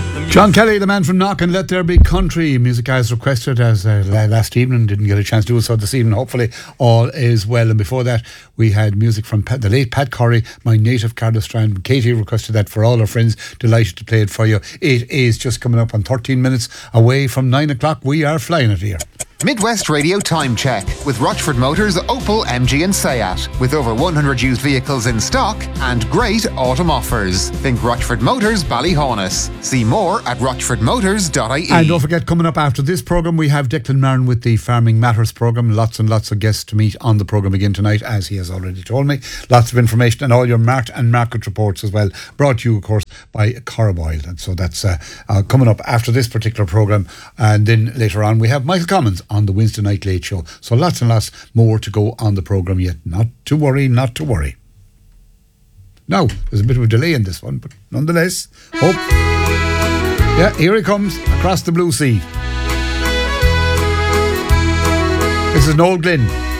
John Kelly, the man from Knock and Let There Be Country. Music as requested as last evening. Didn't get a chance to do so this evening. Hopefully all is well. And before that, we had music from the late Pat Curry, My Native Carlos Strand. Katie requested that for all our friends. Delighted to play it for you. It is just coming up on 13 minutes away from 9 o'clock. We are flying it here. Midwest Radio Time Check with Rochford Motors Opel, MG and Seat. With over 100 used vehicles in stock and great autumn offers. Think Rochford Motors Ballyhaunis. See more at rochfordmotors.ie. And don't forget, coming up after this programme, we have Declan Martin with the Farming Matters programme. Lots and lots of guests to meet on the programme again tonight, as he has already told me. Lots of information and all your market reports as well. Brought to you, of course, by Coroboil. And so that's coming up after this particular programme. And then later on, we have Michael Commons on the Wednesday Night Late Show. So lots and lots more to go on the programme yet. Not to worry, not to worry. Now, there's a bit of a delay in this one, but nonetheless, hope. Yeah, here he comes across the blue sea. This is Noel Glynn.